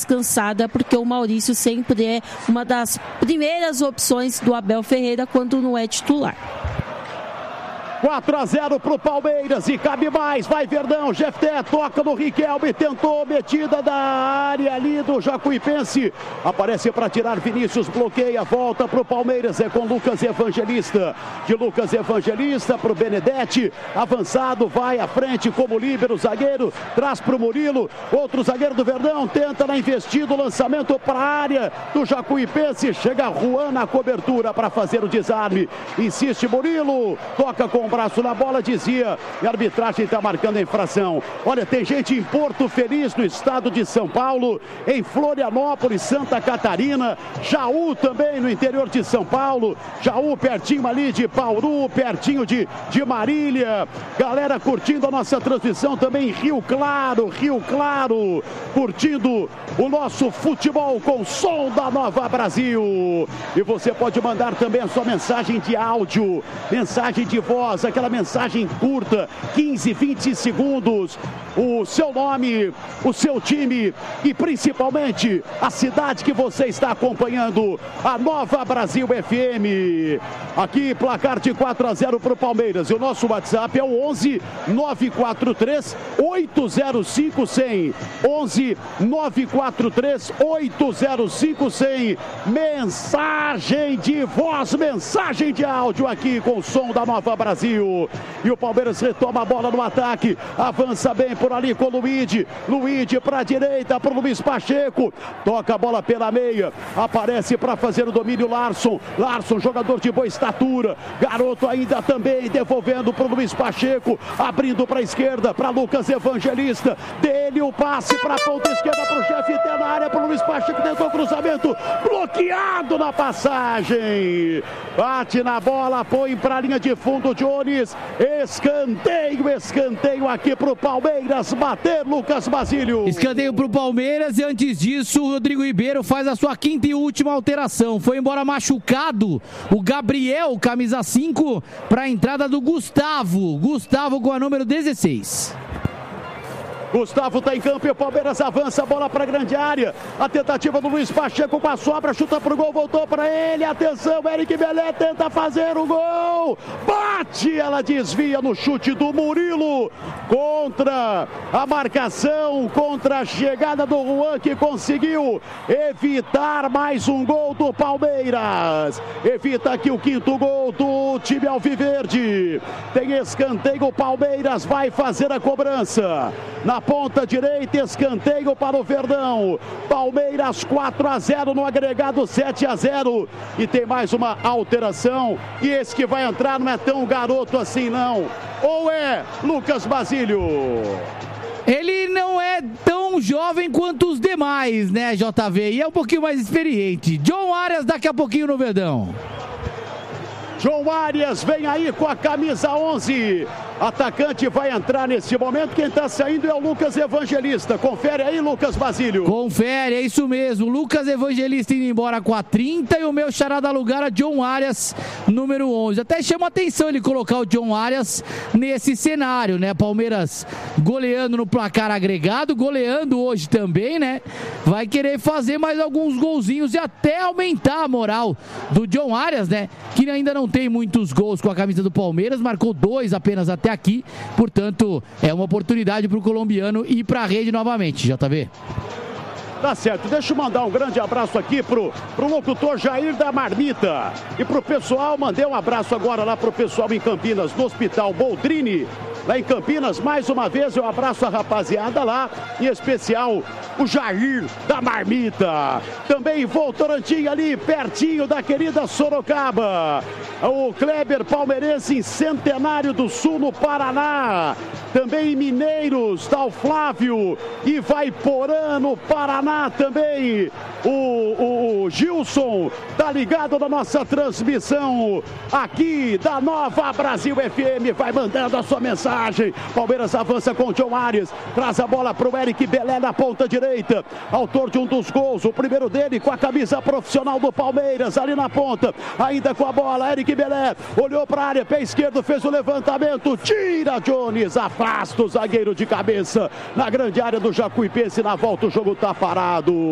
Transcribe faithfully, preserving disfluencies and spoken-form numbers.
descansada, porque o Maurício sempre é uma das primeiras opções do Abel Ferreira quando não é titular. quatro a zero pro Palmeiras e cabe mais, vai Verdão, Jefté, toca no Riquelme, tentou, metida da área ali do Jacuipense, aparece para tirar Vinícius, bloqueia, volta pro Palmeiras, é com Lucas Evangelista, de Lucas Evangelista pro Benedetti, avançado, vai à frente como líbero, zagueiro, traz pro Murilo, outro zagueiro do Verdão, tenta na investida, lançamento para a área do Jacuipense, chega Juan na cobertura para fazer o desarme, insiste Murilo, toca com o braço na bola, dizia, e a arbitragem está marcando a infração. Olha, tem gente em Porto Feliz, no estado de São Paulo, em Florianópolis, Santa Catarina, Jaú também no interior de São Paulo, Jaú pertinho ali de Bauru, pertinho de, de Marília, galera curtindo a nossa transmissão também em Rio Claro, Rio Claro, curtindo o nosso futebol com som da Nova Brasil. E você pode mandar também a sua mensagem de áudio, mensagem de voz, aquela mensagem curta, quinze, vinte segundos, o seu nome, o seu time e principalmente a cidade que você está acompanhando, a Nova Brasil F M. Aqui, placar de quatro a zero para o Palmeiras. E o nosso WhatsApp é o onze, nove quatro três, oito zero cinco, cem. onze, nove quatro três, oito zero cinco, cem. Mensagem de voz, mensagem de áudio aqui com o som da Nova Brasil. E o Palmeiras retoma a bola no ataque, avança bem por ali com o Luíde, Luíde para a direita, para o Luiz Pacheco, toca a bola pela meia, aparece para fazer o domínio Larson, Larson, jogador de boa estatura, garoto ainda também, devolvendo para o Luiz Pacheco, abrindo para a esquerda, para Lucas Evangelista, dele o passe para a ponta esquerda para o chefe na área, para o Luiz Pacheco, tentou o cruzamento, bloqueado na passagem, bate na bola, põe para a linha de fundo, Jones, escanteio, escanteio aqui para o Palmeiras, bater Lucas Basílio. Escanteio para o Palmeiras e antes disso o Rodrigo Ribeiro faz a sua quinta e última alteração, foi embora machucado o Gabriel, camisa cinco, para a entrada do Gustavo, Gustavo com a número dezesseis. Gustavo está em campo e o Palmeiras avança, a bola para a grande área, a tentativa do Luiz Pacheco com a sobra, chuta para o gol, voltou para ele, atenção, Eric Belé tenta fazer o gol, bate, ela desvia no chute do Murilo, contra a marcação, contra a chegada do Juan, que conseguiu evitar mais um gol do Palmeiras, evita aqui o quinto gol do time alviverde, tem escanteio, o Palmeiras vai fazer a cobrança, na ponta direita, escanteio para o Verdão. Palmeiras quatro a zero no agregado sete a zero. E tem mais uma alteração. E esse que vai entrar não é tão garoto assim, não. Ou é Lucas Basílio? Ele não é tão jovem quanto os demais, né, J V? E é um pouquinho mais experiente. John Arias daqui a pouquinho no Verdão. João Arias vem aí com a camisa onze. Atacante vai entrar nesse momento. Quem está saindo é o Lucas Evangelista. Confere aí, Lucas Basílio. Confere, é isso mesmo. Lucas Evangelista indo embora com a trinta e o meu xará dá lugar a John Arias, número onze. Até chama atenção ele colocar o John Arias nesse cenário, né? Palmeiras goleando no placar agregado, goleando hoje também, né? Vai querer fazer mais alguns golzinhos e até aumentar a moral do John Arias, né? Que ainda não tem muitos gols com a camisa do Palmeiras, marcou dois apenas até aqui, portanto é uma oportunidade para o colombiano ir para a rede novamente, J V. Tá certo, deixa eu mandar um grande abraço aqui pro, pro locutor Jair da Marmita e pro pessoal, mandei um abraço agora lá pro pessoal em Campinas, no Hospital Boldrini, lá em Campinas, mais uma vez eu abraço a rapaziada lá, em especial o Jair da Marmita, também Votorantim ali, pertinho da querida Sorocaba, o Kleber palmeirense em Centenário do Sul, no Paraná, também em Mineiros, está o Flávio, e vai Porã, no Paraná também, o, o, o Gilson, tá ligado na nossa transmissão aqui da Nova Brasil F M, vai mandando a sua mensagem. Palmeiras avança com o John Arias, traz a bola para o Eric Belé na ponta direita, autor de um dos gols, o primeiro dele com a camisa profissional do Palmeiras, ali na ponta, ainda com a bola, Eric Belé, olhou para a área, pé esquerdo, fez o levantamento, tira Jones, afasta o zagueiro de cabeça, na grande área do Jacuipense, na volta o jogo tá parado.